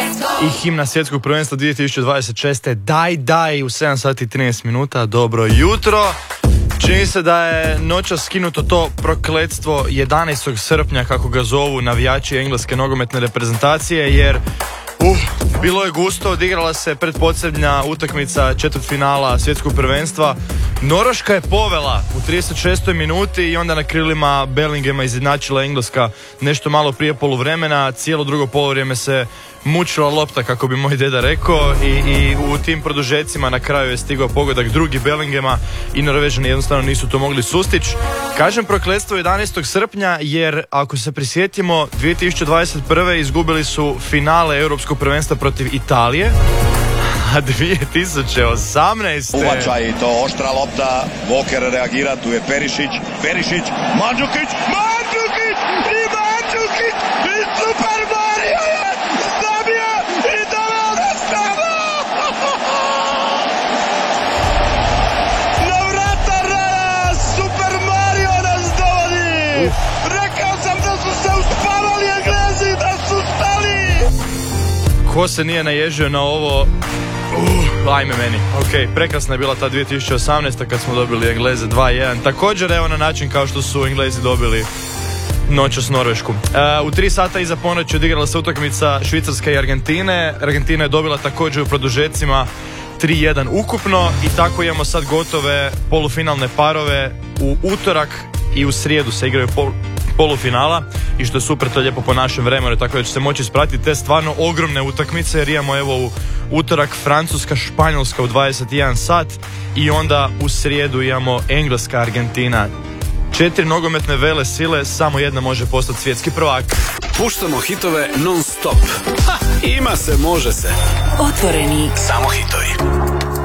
I himna svjetskog prvenstva 2026. Daj u 7 sati i 13 minuta. Dobro jutro. Čini se da je noćas skinuto to prokletstvo 11. srpnja, kako ga zovu navijači engleske nogometne reprezentacije, jer bilo je gusto, odigrala se pretposljednja utakmica četvrtfinala svjetskog prvenstva. Norveška je povela u 36. minuti i onda na krilima Bellinghama izjednačila Engleska nešto malo prije poluvremena. Cijelo drugo poluvrijeme se mučila lopta, kako bi moj deda rekao, i u tim produžecima na kraju je stigao pogodak drugi Bellinghama i Norvežani jednostavno nisu to mogli sustići. Kažem prokletstvo 11. srpnja jer ako se prisjetimo, 2021. izgubili su finale Europskog prvenstva protiv Italije, a 2018. Uvačaj, to oštra lopta, Walker reagira, tu je Perišić, Mandžukić i Super Mario je zabio i doveo do strana! Na vrata Rana, Super Mario nas dovodi! Rekao sam da su se uspavali Englezi, da su stali! Ko se nije naježio na ovo? Ajme meni. Ok, prekrasna je bila ta 2018. kad smo dobili Engleze 2-1. Također evo na način kao što su Englezi dobili noćas Norvešku. U 3 sata iza ponoći odigrala se utakmica Švicarske i Argentine. Argentina je dobila također u produžecima 3-1 ukupno i tako imamo sad gotove polufinalne parove. U utorak i u srijedu se igraju polufinala i što je super, to je lijepo po našem vremenu, tako da će se moći ispratiti te stvarno ogromne utakmice, jer imamo evo u utorak Francuska, Španjolska u 21 sat i onda u srijedu imamo Engleska, Argentina. 4 nogometne vele sile, samo jedna može postati svjetski prvak. Puštamo hitove non stop. Ima se, može se. Otvoreni. Samo hitovi.